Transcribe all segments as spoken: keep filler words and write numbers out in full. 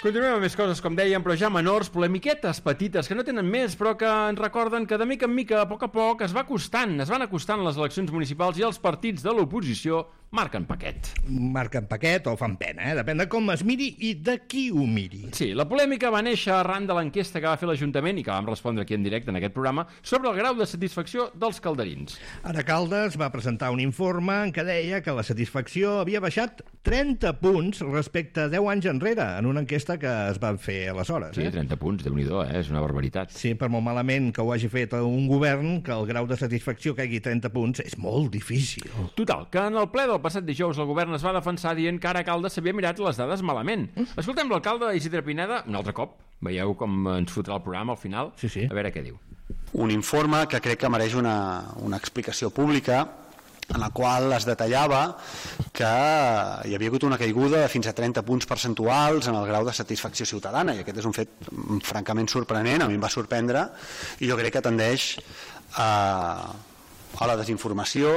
Continuem amb més coses, com dèiem, però ja menors, polemiquetes petites que no tenen més, però que ens recorden que de mica en mica, a poc a poc, es va acostant, es van acostant les eleccions municipals i els partits de l'oposició marquen paquet. Marquen paquet o fan pena, eh? Depèn de com es miri i de qui ho miri. Sí, la polèmica va néixer arran de l'enquesta que va fer l'Ajuntament i que vam respondre aquí en directe en aquest programa sobre el grau de satisfacció dels calderins. Ara Caldes va presentar un informe en què deia que la satisfacció havia baixat trenta punts respecte a deu anys enrere, en una enquesta que es va fer aleshores. Sí, eh? trenta punts, Déu-n'hi-do, eh? És una barbaritat. Sí, per molt malament que ho hagi fet un govern, que el grau de satisfacció caigui trenta punts és molt difícil. Total, que en el ple del passat dijous el govern es va defensar dient que ara Caldes s'havia mirat les dades malament. Escoltem l'alcalde Isidre Pineda un altre cop. Veieu com ens fotrà el programa al final? Sí, sí. A veure què diu. Un informe que crec que mereix una, una explicació pública en la qual es detallava que hi havia hagut una caiguda de fins a trenta punts percentuals en el grau de satisfacció ciutadana, i aquest és un fet francament sorprenent, a mi em va sorprendre, i jo crec que tendeix a, a la desinformació.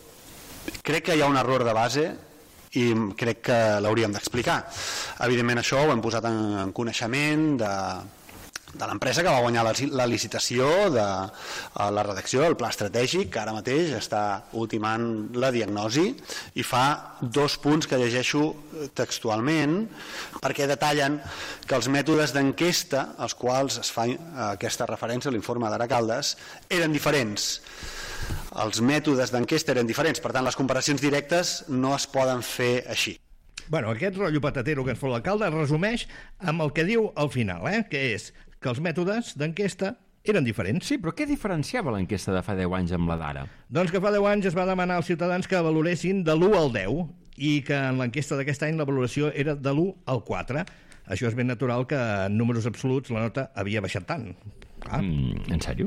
Crec que hi ha un error de base i crec que l'hauríem d'explicar. Evidentment això ho hem posat en, en coneixement de, de l'empresa que va guanyar la, la licitació de la redacció del pla estratègic, que ara mateix està ultimant la diagnosi, i fa dos punts que llegeixo textualment perquè detallen que els mètodes d'enquesta als quals es fa aquesta referència a l'informe d'Ara Caldes eren diferents. Els mètodes d'enquesta eren diferents, per tant les comparacions directes no es poden fer així. Bueno, aquest rotllo patatero que ens fot l'alcalde es resumeix amb el que diu al final, eh? Que és que els mètodes d'enquesta eren diferents. Sí, però què diferenciava l'enquesta de fa deu anys amb la d'ara? Doncs que fa deu anys es va demanar als ciutadans que valoressin de l'u al deu i que en l'enquesta d'aquest any la valoració era de l'u al quatre. Això és ben natural que en números absoluts la nota havia baixat tant. Ah. Mm, en sèrio?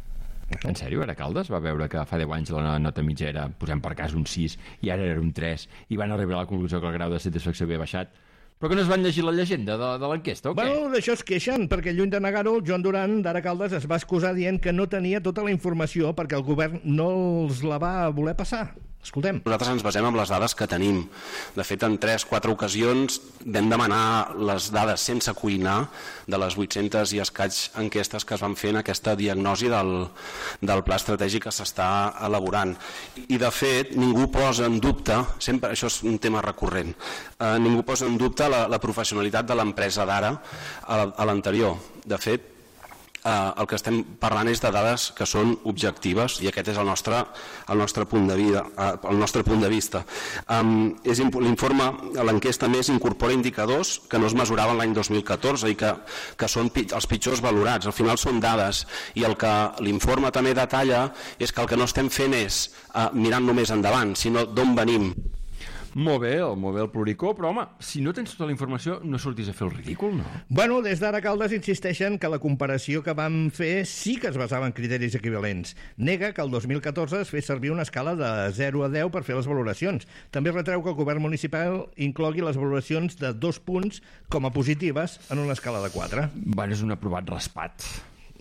En sèrio, ara Caldes va veure que fa deu anys la nota mitja era, posem per cas, un sis i ara era un tres i van arribar a la conclusió que el grau de satisfacció havia baixat? Però que no es van llegir la llegenda de, de l'enquesta, o què? Bueno, d'això es queixen, perquè lluny de negar-ho, el Joan Duran d'Ara Caldes es va excusar dient que no tenia tota la informació perquè el govern no els la va voler passar. Escoltem. Nosaltres ens basem en les dades que tenim. De fet, en tres o quatre ocasions vam demanar les dades sense cuinar de les vuit-centes i escaig enquestes que es van fer en aquesta diagnosi del, del pla estratègic que s'està elaborant. I, de fet, ningú posa en dubte, sempre això és un tema recurrent, eh, ningú posa en dubte la, la professionalitat de l'empresa d'ara a, a l'anterior. De fet, Uh, el que estem parlant és de dades que són objectives i aquest és el nostre, el nostre, punt, de vida, uh, el nostre punt de vista. Um, és l'informe, l'enquesta més incorpora indicadors que no es mesuraven l'any dos mil catorze i que, que són pit, els pitjors valorats. Al final són dades i el que l'informe també detalla és que el que no estem fent és uh, mirant només endavant, sinó d'on venim. Molt bé, molt bé el pluricó, però home, si no tens tota la informació no sortis a fer el ridícul, no? Bueno, des d'Ara Caldes insisteixen que la comparació que vam fer sí que es basava en criteris equivalents. Nega que el dos mil catorze es fes servir una escala de zero a deu per fer les valoracions. També retreu que el govern municipal inclogui les valoracions de dos punts com a positives en una escala de quatre. Bueno, és un aprovat raspat.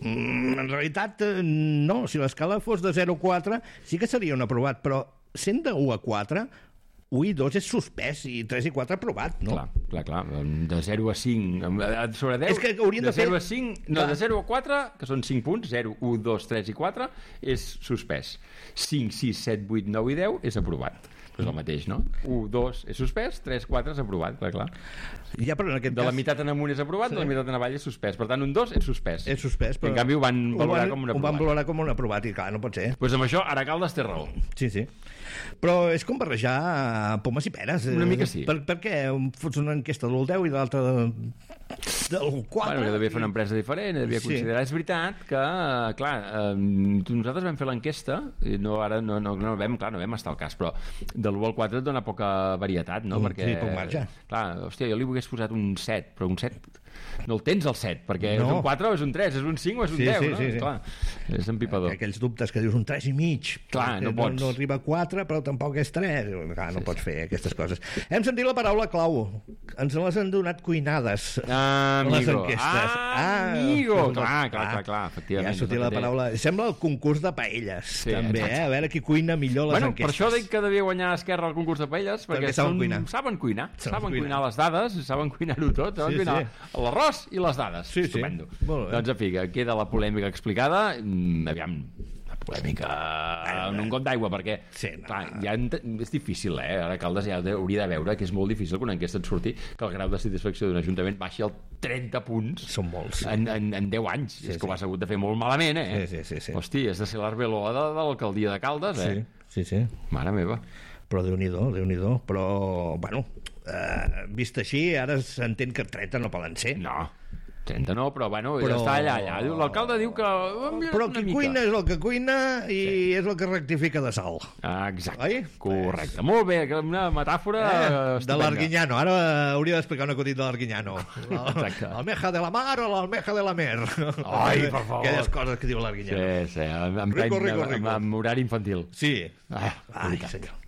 Mm, en realitat, no. Si l'escala fos de zero a quatre sí que seria un aprovat, però sent de u a quatre... u i dos és suspès i tres i quatre aprovat, no? Clar, clar, clar. De zero a cinc, sobre deu, és que haurien de, de zero fer... a cinc, no, de zero a quatre, que són cinc punts, zero, u, dos, tres i quatre, és suspès. cinc, sis, set, vuit, nou i deu és aprovat. És el mateix, no? u, dos és suspès, tres, quatre és aprovat, clar, clar. Ja, però en aquest de cas... la meitat en amunt és aprovat, sí. De la meitat en avall és suspès. Per tant, un dos és suspès. És suspès, però... En canvi, ho van valorar ho van, com un aprovat. Ho van valorar com un aprovat, i clar, no pot ser. Doncs pues amb això, Ara Caldes té raó. Sí, sí. Però és com barrejar pomes i peres. Una mica sí. Per, per què fots una enquesta del deu i l'altra del quatre? Bueno, devia fer una empresa diferent, devia sí. considerar... És veritat que, clar, eh, nosaltres vam fer l'enquesta, i no, ara no, no, no vam, clar, no vam estar al cas, però de l'u al quatre et dona poca varietat, no? Mm, Perquè, sí, poc marge. Clar, hòstia, jo li hagués posat un set, però un set no el tens al set, perquè No. és un quatre o és un tres, és un cinc o és un Sí, deu, sí, no? sí, sí. Clar, és empipador. Aquells dubtes que dius un tres i mig. Clar, no no, pots. no arriba a quatre, però tampoc és tres. Clar, no pots fer aquestes coses. Hem sentit la paraula clau. Ens les han donat cuinades. Ah, les amigo. enquestes. Ah, amigo. doncs, Clar, clar, clar, clar, efectivament. Ja ha sortit la paraula. Sembla el concurs de paelles, Sí, també, exacte. eh? A veure qui cuina millor les Bueno, enquestes. per això dic que devia guanyar Esquerra el concurs de paelles, perquè Perquè saben són, cuinar. saben cuinar, Saben saben cuinar. cuinar les dades, saben cuinar-ho tot, saben Sí, cuinar sí. l'arròs i les dades. Sí, sí. Estupendo. Molt bé. Doncs, en fi, que queda la polèmica explicada. Mm, aviam, la polèmica en un got d'aigua, perquè Sí, no. clar, ja ent- és difícil, eh? Ara Caldes ja hauria de veure que és molt difícil que una enquesta et surti que el grau de satisfacció d'un ajuntament baixi al trenta punts Són molts. en, en, en deu anys. Sí, és que sí. ho has hagut de fer molt malament, eh? Sí, sí, sí, sí. Hosti, has de ser l'Arbeloa de, de l'alcaldia de Caldes, eh? Sí, sí, sí. Mare meva. Però Déu-n'hi-do, Déu-n'hi-do. Però, bueno, eh, vist així, ara s'entén que trenta no poden ser. No, trenta no, però bueno, però... Però- ja està allà, allà. Diu- L'alcalde diu que... Però qui cuina és el que cuina i sí. és el que rectifica de sal. Ah, exacte, Oi? correcte. Molt bé, que una metàfora Eh, de estupenda. l'Arguinyano. Ara hauria d'explicar un acudit de l'Arguinyano. Exacte. L'almeja de la mar o l'almeja de la mer. Ai, per favor. Aquelles coses que diu l'Arguinyano. Sí, sí, amb, amb, Rico, amb, rico, amb, rico. amb horari infantil. Sí. Ah, Ai, veritat. senyor.